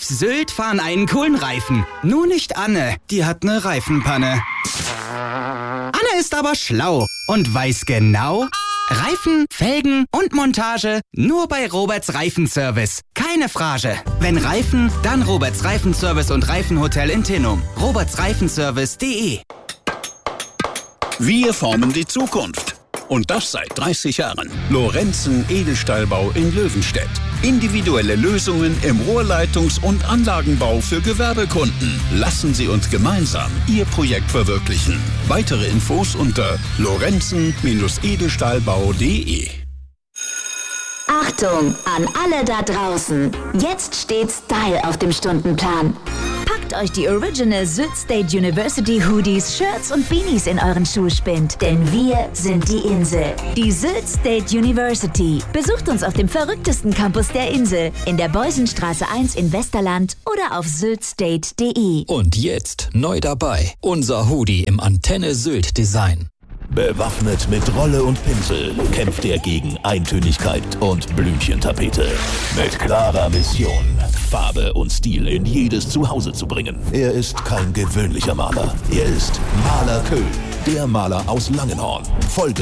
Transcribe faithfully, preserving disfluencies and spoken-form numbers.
Sylt fahren einen coolen Reifen. Nur nicht Anne, die hat eine Reifenpanne. Anne ist aber schlau und weiß genau... Reifen, Felgen und Montage nur bei Roberts Reifenservice. Keine Frage. Wenn Reifen, dann Roberts Reifenservice und Reifenhotel in Tinnum. roberts reifenservice punkt de. Wir formen die Zukunft. Und das seit dreißig Jahren. Lorenzen Edelstahlbau in Löwenstedt. Individuelle Lösungen im Rohrleitungs- und Anlagenbau für Gewerbekunden. Lassen Sie uns gemeinsam Ihr Projekt verwirklichen. Weitere Infos unter lorenzen edelstahlbau punkt de. Achtung an alle da draußen. Jetzt steht Style auf dem Stundenplan. Packt euch die Original Sylt State University Hoodies, Shirts und Beanies in euren Schuhspind. Denn wir sind die Insel. Die Sylt State University. Besucht uns auf dem verrücktesten Campus der Insel. In der Beusenstraße eins in Westerland oder auf syltstate punkt de. Und jetzt neu dabei. Unser Hoodie im Antenne Sylt Design. Bewaffnet mit Rolle und Pinsel kämpft er gegen Eintönigkeit und Blümchentapete. Mit klarer Mission, Farbe und Stil in jedes Zuhause zu bringen. Er ist kein gewöhnlicher Maler. Er ist Maler Köhl, der Maler aus Langenhorn. Folge